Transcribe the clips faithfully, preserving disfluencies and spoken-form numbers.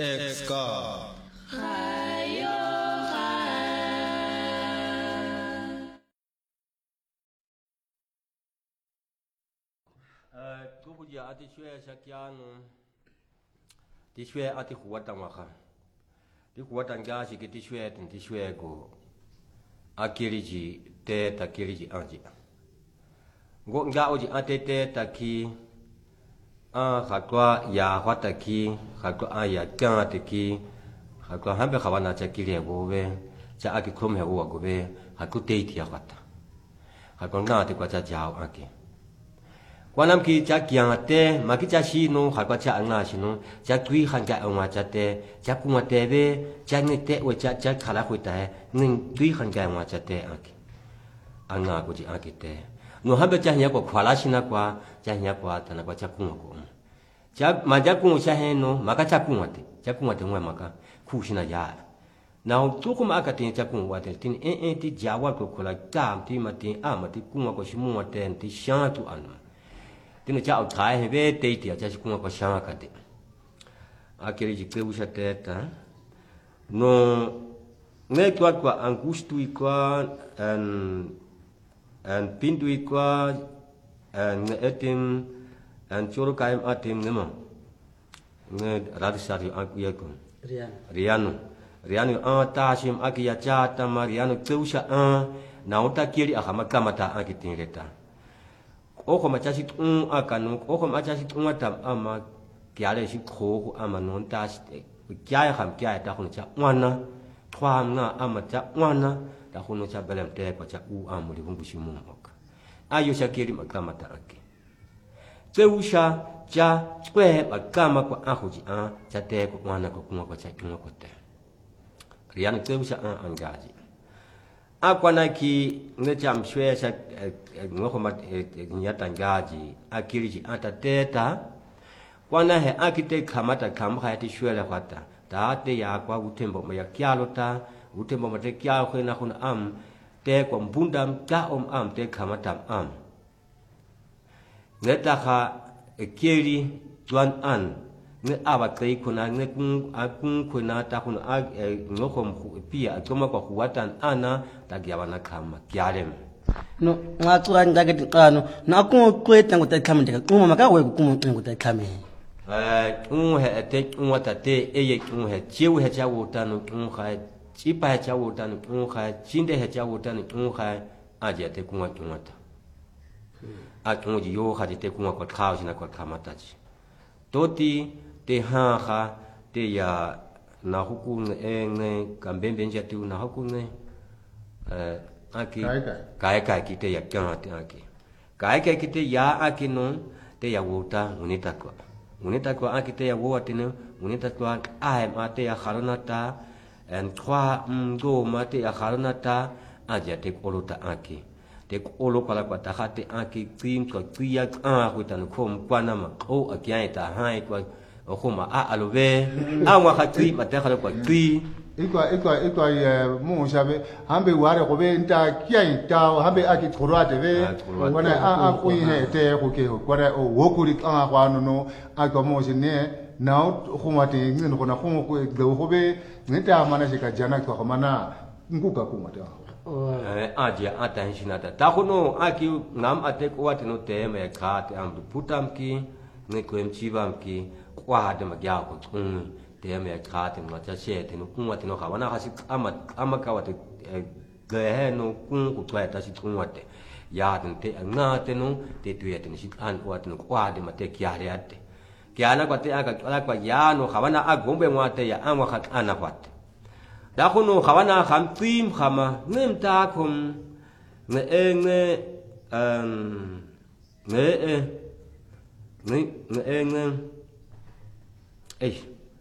Exka. Hayo hai. Kubuja ati shwe shakiano. Ti shwe ati huwata waka. Ti huwata ngashi ki ti shwe ti shwe go. Akiriji te takiriji anji. Go nga oji ate te taki. Ah, hakwa ya hwata ki, hakwa ah ya kya te ki, hakwa hambe kawana cha kiri ya gobe, cha aki krum ya uwa gobe, hakwa teiti ya hwata. Hakwa nga te kwa cha jao aki. Kwa namki cha kianga te, maki cha shino, hakwa cha nga shino, cha kui hanga unga cha te, cha kunga tebe, cha nge te we cha cha kala huita he, nge kui hanga unga cha te aki. Anga kuji aki te. No hambe cha hiya kwa kwa lashina kwa, cha hiya kwa tana kwa cha kunga kwa. Cha majakungu cha heno maka cha kunga te cha kunga te mwe maka kushina ya na tuku maka te cha kunga te tin en en ti jawa ko kola tam ti mati ama ti kunga ko shimu te ti shantu anu tin cha au kai be te ti cha kunga ko shama ka te akiri ji ke usha te ta no ne kwa kwa angustu kwa en en pindu kwa en etim and choro kaim atim nema ne radisari akuyako riano riano riano a tashim akiya chata mariano tsusha a na uta kiri akama kamata akitingeta oko machashi un akanu oko machashi un tam ama kiale shi kho ama non tash kya kham kya ta khun cha wana twam na ama cha wana ta khun cha belem te ko cha u amuri bungu shimu ok ayo shakiri makamata aki Zeusha ja kwe bagama kwa ahuji a ja te ko wana ko kuma ko cha kuma ko te rian zeusha a angaji akwana ki ne jam shwe sa ngoko ma nyata ngaji akiriji ata teta kwana he akite kamata kamba ha ti shwe la kwata ta te ya kwa utembo ma ya kyalo ta utembo ma te kyalo ko na kun am te ko mbundam ta om am te kamata am Neta ha kiri tuan an ne aba kai kuna ne kun akun kuna ta kun a ngokom pia kama kwa kuwatan ana tagiawana kama kialem no ngatura ngageti kano na kun kweta ngota kamende kuma maka we kuma ngota kame eh un he te un wata te eye un he chiu he cha wotanu un ha chipa he cha wotanu un ha chinde he cha wotanu un ha aje te kun wata Atunji yo hadi te kuma kwa kao na kwa kamataji. Toti te ha te ya na huku ne ne kambembe nje tu na huku ne eh aki kai kai ki te ya kya te aki. Kai kai ki te ya aki no te ya wota unita kwa. Unita kwa aki te ya wota ne unita kwa ai ma te ya harunata en trois ndo ma te ya harunata aja te koluta aki. Te olo kala kwa tahate aki krim kwa kuya ah kutan kom kwana ma o akia ta hai kwa okoma a alove awa khatri matakhala kwa tui ikwa ikwa ikwa ye mu shabe hambe ware ko be nta kia ta hambe aki thorate be kwana a a ku he te ko ke kwana o wokuri ka kwa no no akwa mo sine now khoma te ngin ko na khomo ko de ko be nta mana shika jana ko mana nguka ku mata eh aje attention ata takuno aki ngam ate ko ate no te me khate am putam ki ne ko em chibam ki kwa de ma gya ko tung te me khate ma cha she te no kun ate no khawana hasi ama ama ka wate ge he no kun ku twa ta si tung wate ya den te nga te no te tu ate ni si an ko ate no kwa de ma te kya re ate kya na ko te aka ala kwa ya no khawana a gombe mo ate ya amwa khat ana kwate da kuno khawana kham tim khama nem ta kum ne e ne um ne e ne ne e ne eh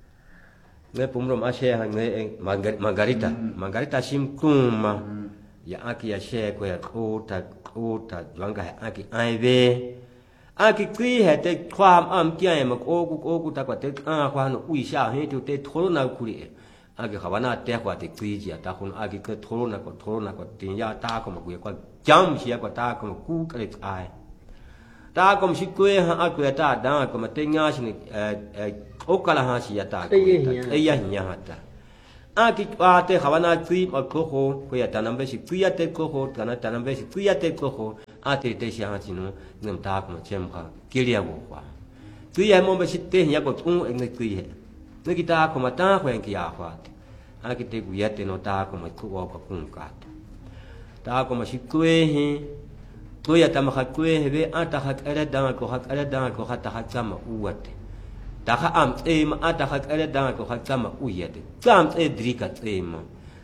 ne pumrom ashe ha ne margarita margarita sim kuma ya aki ya she ko ya kota kota jwanga aki aive aki kri he te kwam am kya ma ko ku ko ku ta kwa te a kwa no ui sha he tu te thoro na kuri Agi kawana te kwa te kuiji ta kun agi ke thoro na ko thoro na ko tin ya ta ko ma ku kwa jam shi kwa ta ko ku kale ai ta kom shi kwe ha a kwe ta da ko ma te nya shi ni o kala ha shi ya ta ko e ya nya ha ta a ki pa te khawana tri ma ko ko ko ya ta nambe shi tri ya te ko ko ta na ta nambe shi tri ya te ko ko a te te shi ha chi no ngam ta ko ma chem kha ki lia wo kwa tri ya mo ba shi te ya ko tung e ngi tri he ne ki ta ko ma ta khwen ki ya kwa a ki te ku ya te no ta ko ma ku wo ko kun ka ta ko ma shi kwe he to ya ta ma kha kwe he be a ta kha ala da ko kha ala da ko kha ta kha chama uwate ta kha am e ma a ta kha ala da ko kha chama uyate cham e drika e ma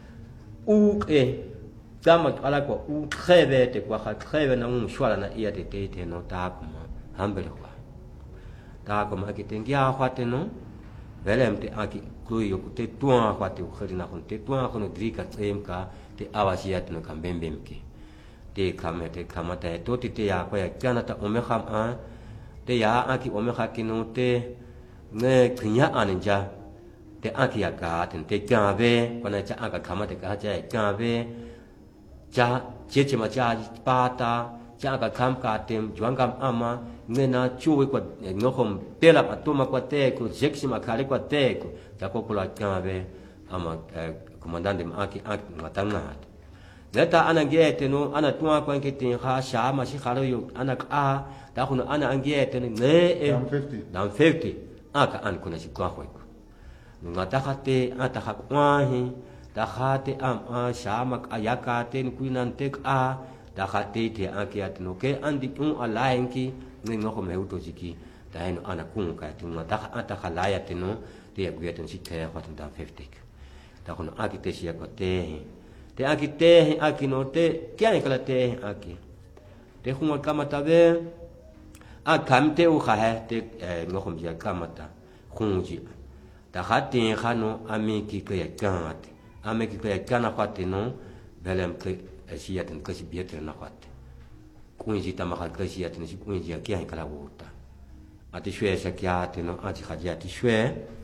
u e chama ala ko u khebe te ko kha khebe na um shwala na iya te te te no ta ko ma hambele ko ta ko ma ki te ngia kwa te no velem te aki ku yo ku te tua kwa te khri na ko te tua ko no drika e ka te awasiat no kambembem ki te kame te kamata e toti te ya kwa ya kana ta ome kham a te ya aki ome khaki no te ne knya anja te aki ya ka te te ka be kona cha aka kamata ka cha ka be cha che che ma cha pa ta cha ka kam ka tem juang kam ama ne na chu ko no khom te la pa to ma kwa te ko jeksi ma khale kwa te ko ta ko kula ka be ama comandante ma aki aki matanga Neta ana ngete no ana tua kwa ngete kha sha ma shi khalo yo ana ka ta kuno ana ngete ne e dam fifty aka an kuna shi kwa kwa ngata khate ata kha kwa hi ta khate am a sha ma ayaka te kuinan tek a ta khate te akiat no ke andi un alainki ne no ko meuto jiki ta no ana kun ka tu ngata ata khala ya te no te ya guyeten shi te kwa dam fifty ta kuno akite shi ko te te aki te aki no te kia kala te aki te khuma kamata be a kamte u kha te ngo khum ya kamata khunji ta khati khano ami ki ke ya kamate ami ki ke ya kana khati no belem ke asiaten ke sibietre na khati kunji ta ma kha ke asiaten si kunji ya kia kala wuta ati shwe sa kia te no ati khaja ti shwe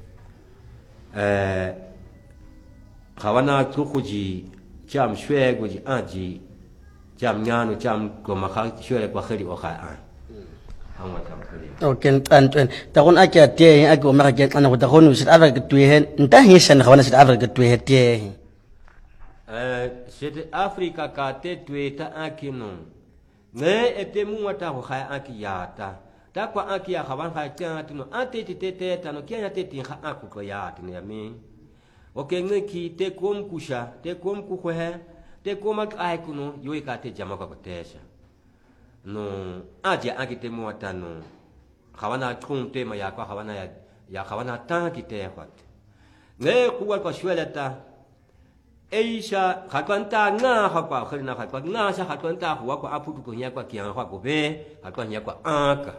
eh khawana ku khuji jam shwe go ji aji jam nyano jam ko ma kha shwe ko khari o kha an hawa tam khari okay an an ta kon akia te a ko ma ga an ko ta kon sit ava ke tu he nta hi san khawana sit ava ke tu he te eh sit africa ka te tu ta akino ne ete mu wata ko kha akiyata ta kwa akia khawan kha ta tino ate te te ta no kia te ti kha aku ko ya tino ya mi oke nge ki te kom kusha te kom ku kwe te kom ak ai kuno yo ka te jama ko tesha no aje akite mo atano khawana kum te ma ya kwa khawana ya ya khawana ta ki te khot nge ku wa ko shwela ta eisha khatwanta nga ha kwa khina khatwa nga sha khatwanta huwa ko aputu ko nya kwa kian kwa ko be khatwa nya kwa aka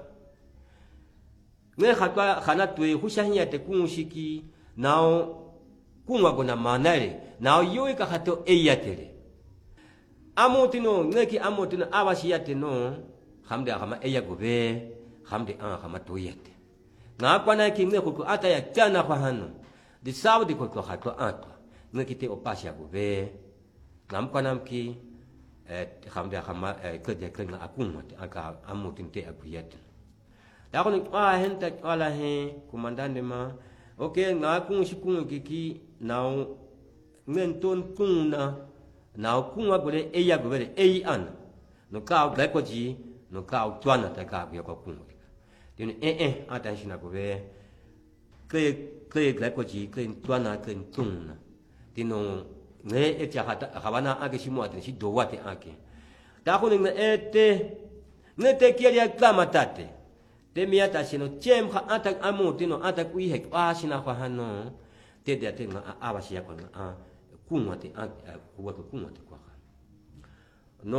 nge khatwa khana twe husha nya te kunshiki nao kunga kuna manare na yoi ka hato eyatere amotino neki amotino abashiyate no hamde kama eya gobe hamde an kama toyete na kwana ki ne ko ata ya tana kwa hano di saudi ko ko hato ata neki te opasha gobe nam kwana mki eh hamde kama ke de ke na akunga aka amotin te akuyete da ko ni a henta wala he komandante ma okay na kun shi kun kiki now men ton kuna now kun wa gole e ya gole e an no ka ga ko ji no ka twana ta ka ya ko kun din e e attention na gole ke ke ga ko ji ke twana ke tuna din no ne e ja ha hawana age shi mo atin shi do wa te ake da ko ne e te ne te ki ya klamatate te miata sino chem kha atak amutino atak ui hek asina kwa hano te de te nga abasia kwa a kunwa te a kuwa ko kunwa te kwa no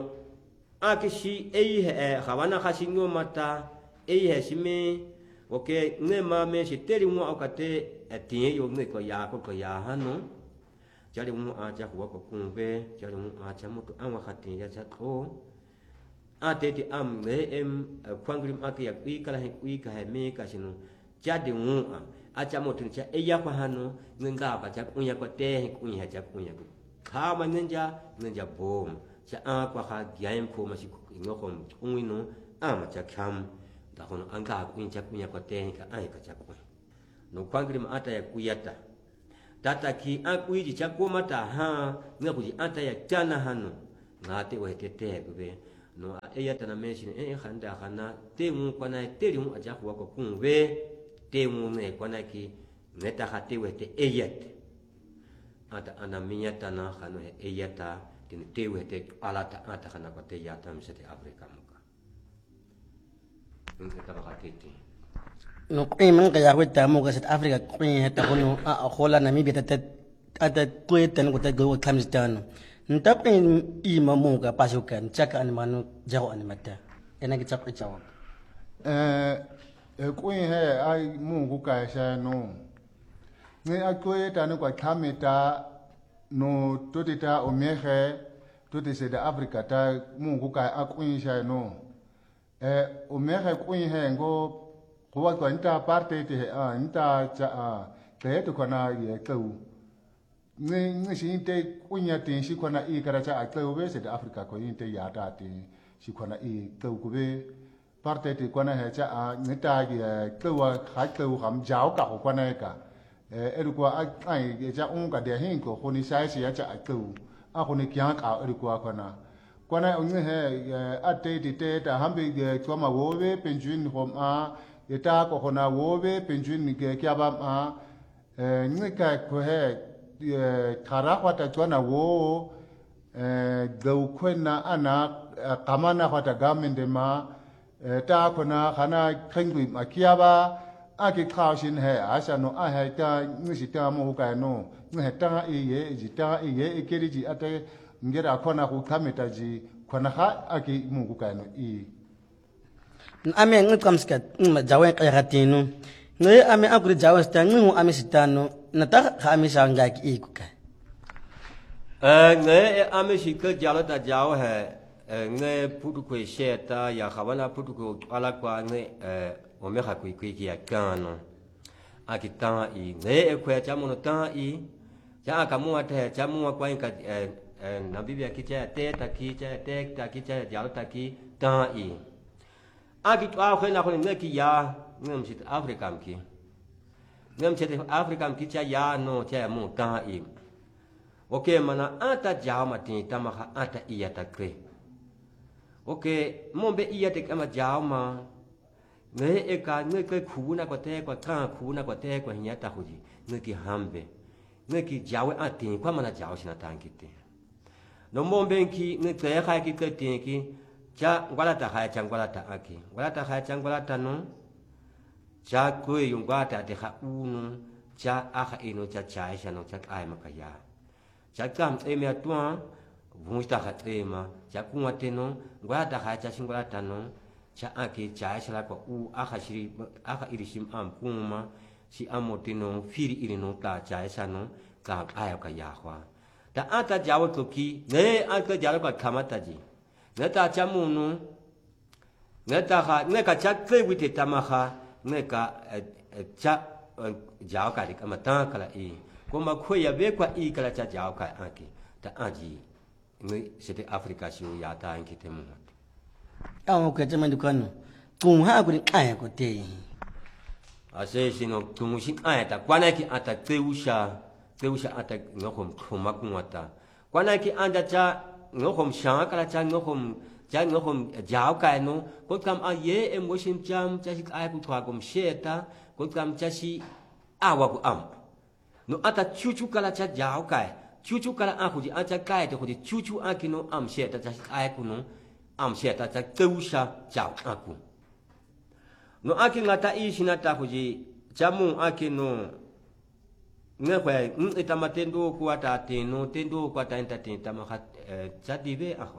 akishi ei he khawana khashingo mata ei he shime okay ne ma me shi teri mo akate atie yo ne ko ya ko ko ya hano jari mo a ja kuwa ko kunwe jari mo a ja mo to anwa khati ya ja ko ate ti am le em kwangrim akia kui kala he kui ka he me ka sino jadi mu a acha mo tin cha e ya kwa hano ngenga ba cha kunya kwa te he kunya cha kunya ku kha ma ngenja ngenja bom cha a kwa kha gyam ko ma si ngo ko unwi no ama cha kam ta kono anga kuin cha kunya ko te ka ai ka cha ko no kwangri ma ata ya kuyata tata ki akui ji cha ko mata ha nga ku ji ata ya tana hanu ngate we te te be no e ya tana mention e khanda khana te mu kwana te ri mu aja ko ko kun we te mu ne kwana ki neta khate we te e yet ata ana minya tana khano e yata tin te we te ala ta ata khana ko te yata mi se te afrika mu ka nta ba khate te no kwi man ka ya weta mo ka South Africa kwi heta kono a khola Namibia ta ata kweten ko ta go clams down nta kwi i mamu ka pasukan chaka an manu jago an mata ena ki chakwe chawa eh e kwi he ai mu ku ka sha no ne a kwi ta no kwa khameta no totita o mehe tote se da Africa ta mu ku ka a kwi sha no eh o mehe kwi he ngo ko wa nta parte te a nta cha a te to kana ye tau ni ni shi te kunya te shi kana i kara cha a tau be se da Africa ko inte ya ta te shi kana i tau ko be parte te kana he cha a nta ye tau wa kha tau ham jao ka ko kana ka e ru ko a ai ye cha un ka de hin ko ko ni sai shi ya cha a tau a ko ni kya ka ru ko kana kana un he a te te ta hambe ye to ma wo be penjun hom a eta ko hona wobe penjun ni ke kya ba ma eh ni ka ko he khara khata tswana wo eh do khona ana kamana khata gamende ma ta khona khana khengwi ma kya ba a ki khaw shin he asa no a he ta ni si ta mo ka no ni he ta e ye ji ta e ye e keri ji ate ngera khona ku khameta ji khona kha a ki mu ku ka no i ame ngi kamskat ma jawe ka hatinu ngi ame akuri jawe sta ngi ame sitano nata ka ame sa nga ki ku ka eh ngi ame shi ka jalo ta jaw hai ngi putu ko sheta ya khawana putu ko ala kwa ngi eh o me kha ku ku ki ya kano akita i ngi e kwa cha mo ta i cha ka mo ate cha mo kwa ka eh na bibia ki cha te ta ki cha te ta ki cha jalo ta ki ta i aki twa khona khona ngeki ya ngam sit Africa mki ngam sit Africa mki cha ya no cha mu ta i okay mana ata jama tin tamaha ata iya ta kre okay mombe iya te kama jama nge eka nge ke khuna ko te ko ka khuna ko te ko nya ta huji nge ki hambe nge ki jawe atin kwa mana jawo sina tankite no mombe ki nge te kha ki ke tin ki cha ngwala ta kha cha ngwala ta aki ngwala ta kha cha ngwala ta no cha ko yung ngwa ta te kha unu cha akha ino cha cha sha no cha ai makaya cha kam e me atwa vunsta kha tema cha kunwa te no ngwala ta kha cha ngwala ta no cha aki cha sha la ko u akha shiri akha irishim am kuma si amotino firi irino ta cha sha no ka ai ka ya khwa ta ata jawo to ki ne ata jawo ka kamata ji neta cha munu neta ha neka cha tse wite tamaha neka cha jao ka dik amata kala i koma khoya be kwa i kala cha jao ka aki ta aji ngi sete Africa shu ya ta anki temu awo ka jama dukano kum ha ku ai ko te ase sino kum shin ai ta kwana ki ata tseusha tseusha ata ngokom khoma kunwata kwana ki anda cha ngô hồng sáng cả cha ngô hồng cha ngô hồng giáo cái nó có cầm ai dễ em có xem chăm cha sĩ ai cũng thoa cùng xe ta có cầm cha sĩ à vào cũng ẩm nó ata chú chú cả cha giáo cái chú chú cả à cũng chỉ ăn cha cái thì cũng chỉ chú chú ăn cái nó ẩm xe ta cha sĩ ai cũng nó ẩm xe ta cha tiêu sa giáo à cũng nó ăn cái ngã ta ý xin ta cũng chỉ cha mung ăn cái nó nghe khỏe người ta mà tên đô qua ta tên nó tên đô qua ta ta tên ta mà khát cha đi về à khỏe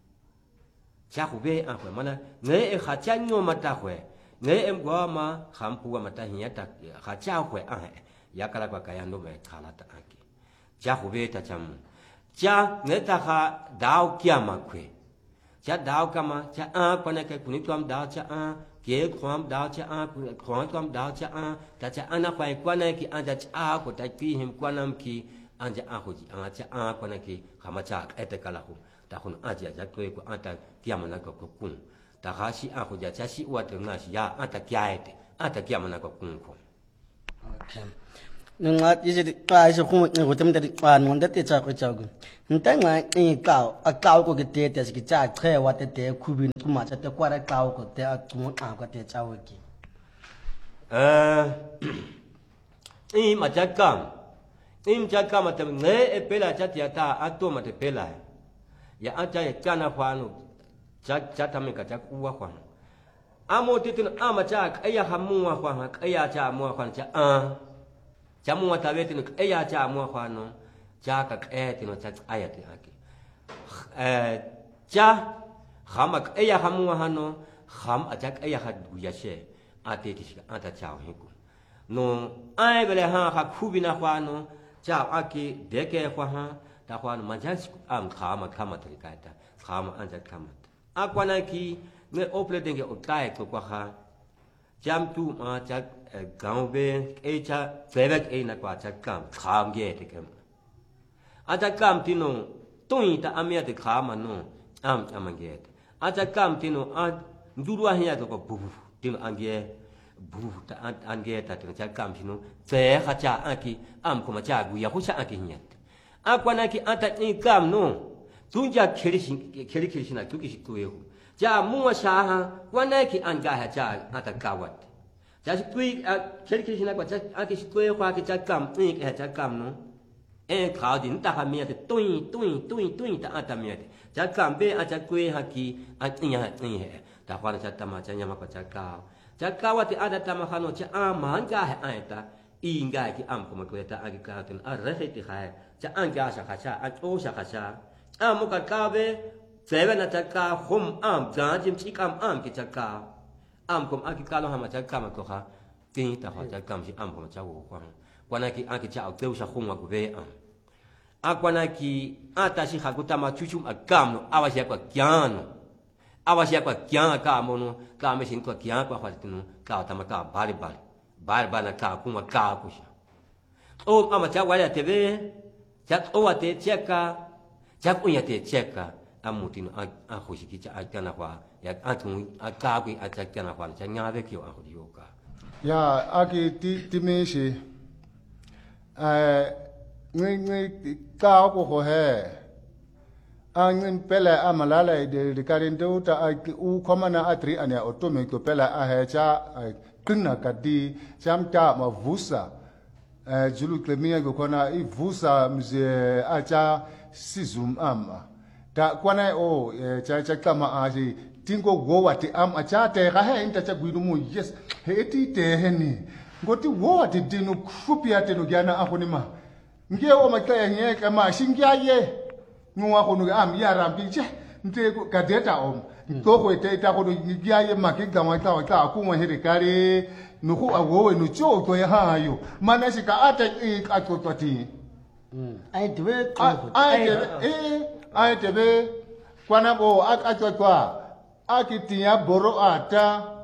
cha khu về à khỏe mà na nghe em khát cha nhau mà ta khỏe nghe em qua mà khám phu mà ta hiện ta khát cha khỏe à ya cả là qua cái anh đâu về khá là ta anh kia cha khu về ta chăm cha nghe ta khát đào kia mà khỏe cha đào kia mà cha à quan này cái cuốn tuam đào cha à kế khoam đào cha à khoam tuam đào cha à ta cha anh khỏe quan này cái anh cha à của ta pi hem quan nam ki anja ahoji anja a kona ki khamacha ete kala hu ta khun aja ja ko ko anta kiamana ko kun ta ha si a ko ja cha si wa te na si ya a ta kya te a ta kya mana ko kun ko okay nungat isi ka isi khum ni ko tem te ka non te cha ko cha gu nta nga ni ka a ka ko ke te te si cha che wa te te khu bi ku ma cha te kwa ra ka ko te a ku a ko te cha wo ki eh i ma cha kam i ma cha kam te ne e pela cha ti ta a to ma te pela ya a cha ya na kwa no cha cha ta me ka cha ku wa kwa amo te te a ma cha ai ya ha mu wa kwa ai ya cha mu wa kwa cha a cha mu wa ta ve te no ai ya cha mu wa kwa no cha ka e te no cha ai te aki eh cha khama ai ya ha mu wa no kham a cha ai ya ha du ya she a te ti a ta cha hi ku no ai bele ha ha khu bi na kwa no cha aki de ke kwa ha ta kwa no ma cha am khama khama te ka ta khama an cha khama a kwa na ki ne ople denge o tai ko kwa ha jam tu ma cha gaung be e cha zebek e na kwa cha kam kham ge te kem a cha kam ti no tui ta amya te khama no am am ge a cha kam ti no a ndurwa hya to ko bu ti no an ge bu ta an ge ta te cha kam ti no ze ha cha a ki am ko ma cha gu ya hu cha a ki nya a kwa na ki a ta ni kam no tun ja khiri khiri khiri na tu ki shi tu ye cha mu sha ha kwa na ki an ga ha cha a ta ka wat cha shi tu khiri khiri na kwa cha a ki shi tu ye kwa ki cha kam ni ki ha cha kam no e ka din ta ha mi te tui tui tui tui ta a ta mi te cha kam be a cha kwe ha ki a ni ha ni he ta kwa na cha ta ma cha nya ma kwa cha ka cha ka wa te a ta ma kha no cha a man ga ha a ta i nga ki am ko ma ko ta a ki ka tin a re he ti ha cha an ga sha kha cha a o sha kha cha a mo ka ka be ze be na cha ka hum am ja jim chi kam am ki cha ka am ko a ki ka lo ha ma cha ka ma ko ha tin ta ha cha kam shi am ko ma cha wo kwa kwa na ki a ki cha o te sha hum wa ku be am a kwa na ki a ta shi kha ku ta ma chu chu a kam no a wa sha kwa kyan no a wa sha kwa kyan ka mo no ka me shin kwa kyan kwa ha tin no ka ta ma ka ba ri ba ba ba na ka ku ma ka ku sha o a ma cha wa ya te be cha o wa te che ka cha ku ya te che ka a mu tin a a ho shi ki cha a ta na kwa ya a tu a ka ku a cha ta na kwa cha nya ve ki a ho yo ka ya a ki ti ti me shi eh ngi ngi ka ko ho he a ngin pele a malala de de karin do ta a u komana a tri ania otome to pele a he cha kunna ka di cham ta ma vusa eh julu klemia go kona i vusa mze a cha sizum ama ta kwana o cha cha kama a ji tingo wo wati am a cha te ga he inta cha gwidu mu yes he ti te he ni ngoti wo wati dinu khupia te no gyana a khoni ma nge o ma kaya nye kama shingya ye ngwa khonu am ya rampi che nte ka data om to ko te ta ko ngya ye ma ki gamwa ta ta ku mo he de kare no ku a wo no cho to ya ha yo mana shi ka ata i ka to to ti ai dwe ko ai te e ai te be kwana bo a to to a ki ti ya boro ata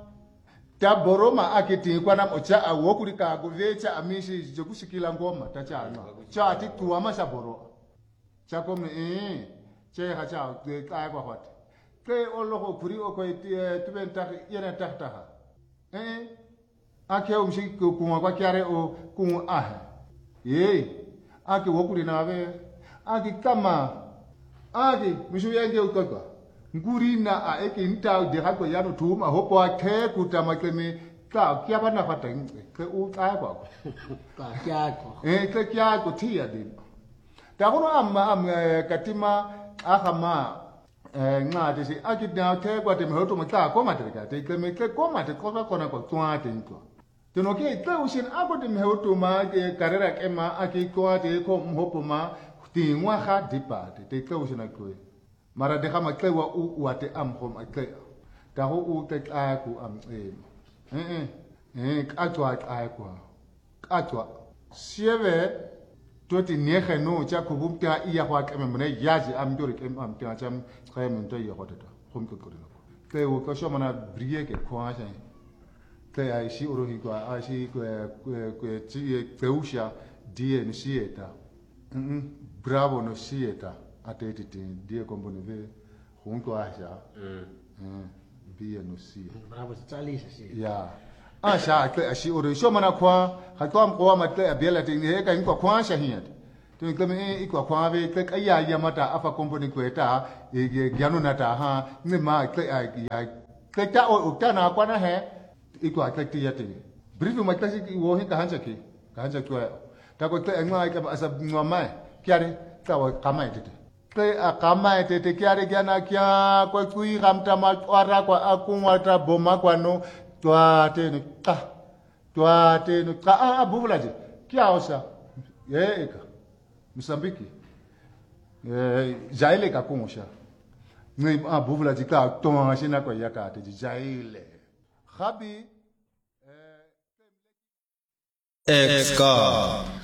ta boro ma a ki ti kwana mo cha a wo ku ka go ve cha amishi je ku shikila ngoma ta cha no cha ti tu ma sha boro cha ko me e che ha cha de ka ba hot ke o lo ko kuri o ko ti tu ben ta yena ta ta eh ake o mshi ku kwa kiare o ku a ye ake wo kuri na be ake kama ake mishu yenge ukotwa nguri na a eke nta de ha ko yano tu ma hopo a ke ku ta ma ke me ka kya ba na fa ta ke u ta kwa ka kya ko eh ke kya ko ti ya de ta ko am am katima a khama eh nga de si ake da ke kwa de me hoto ma ka ko ma de ka te ke me ke ko ma de ko ba ko na ko twa te nto teno ke te ushin ako de me hoto ma ke karera ke ma ake ko ate ko mhopo ma ti ngwa kha dipa te te ushin a ko mara de khama ke wa u wa te am khom a ke ta ho u te a ku am e eh eh eh ka twa a ku ka twa sieve to ti ne khe no cha ku bum ta iya kwa ke me ne yaji am jori ke am ta cham khay men to ya hoto khom ko ko ke wo ko sho mana brie ke kwa cha ke ai si oro hi kwa ai si ko ko ti ke usha die ni sieta mm bravo no sieta ate ti die kombone ve junto a ja mm dia no si bravo tsali si ya a sha ke a shi ore sho mana kwa ha to am ko ma te abela te ni ka ko kwa sha hiya to ni kame i ko kwa be ke ya ya mata afa company ko ta e gyanu na ta ha ni ma ke ya ke ta o ta na kwa na he i ko ke ti ya te brief ma ta si wo hi ka han ki ka han ko ta ko ke ngwa ka asa ngwa mai kyare ka wa ka mai te ke a ka mai te te kyare gyana kya ko kui ramta ma twara kwa akungwa ta boma kwa no twa te ni ka twa te ni ka a buvula je kya osa ye ka Mozambique eh jaile ka kungosha ngi a buvula je ka tonga shina kwa yaka te jaile khabi Exca